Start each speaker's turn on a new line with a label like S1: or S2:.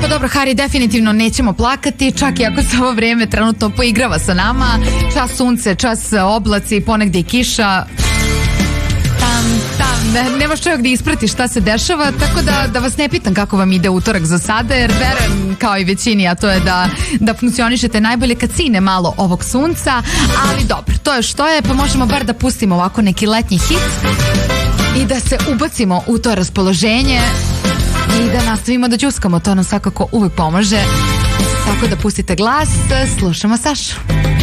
S1: Pa dobro, Hari, definitivno nećemo plakati, čak i ako se ovo vrijeme trenutno poigrava sa nama. Čas sunce, čas oblaci, ponegdje i kiša. Nemaš čovjek da isprati šta se dešava, tako da vas ne pitam kako vam ide utorak za sada, jer verujem kao i većini, a to je da funkcionišete najbolje kad sine malo ovog sunca, ali dobro, to je što je, pa možemo bar da pustimo ovako neki letnji hit i da se ubacimo u to raspoloženje i da nastavimo da đuskamo, to nam svakako uvijek pomaže. Tako da pustite glas, slušamo Sašu.